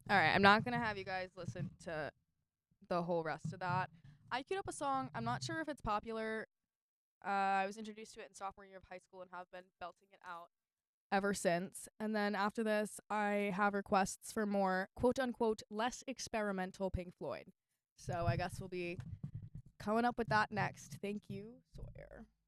All right, I'm not gonna have you guys listen to the whole rest of that. I queued up a song. I'm not sure if it's popular. I was introduced to it in sophomore year of high school and have been belting it out ever since. And then after this, I have requests for more quote unquote less experimental Pink Floyd. So I guess we'll be coming up with that next. Thank you, Sawyer.